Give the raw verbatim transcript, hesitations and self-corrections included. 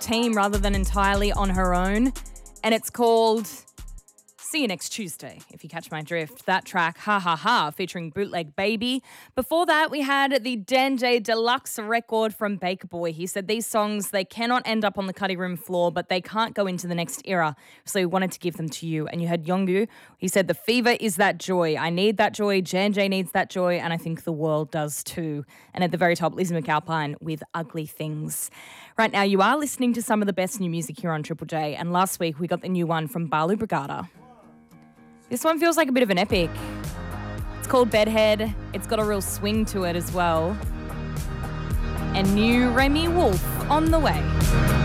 team rather than entirely on her own. And it's called See You Next Tuesday, if you catch my drift. That track, Ha Ha Ha, featuring Bootleg Baby. Before that, we had the Dan J Deluxe record from Baker Boy. He said these songs, they cannot end up on the cutting room floor, but they can't go into the next era. So he wanted to give them to you. And you heard Yongu. He said, the fever is that joy. I need that joy. Jan J needs that joy. And I think the world does too. And at the very top, Lizzie McAlpine with Ugly Things. Right now, you are listening to some of the best new music here on Triple J. And last week, we got the new one from Balu Brigada. This one feels like a bit of an epic. It's called Bedhead. It's got a real swing to it as well. And new Remy Wolf on the way.